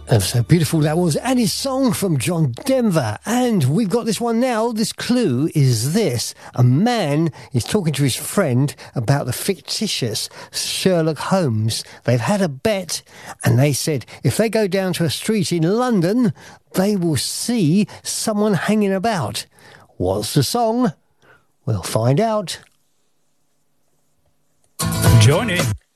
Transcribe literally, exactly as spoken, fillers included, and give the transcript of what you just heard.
And so beautiful that was. And his song from John Denver. And we've got this one now. This clue is this. A man is talking to his friend about the fictitious Sherlock Holmes. They've had a bet, and they said if they go down to a street in London, they will see someone hanging about. What's the song? We'll find out. Join in.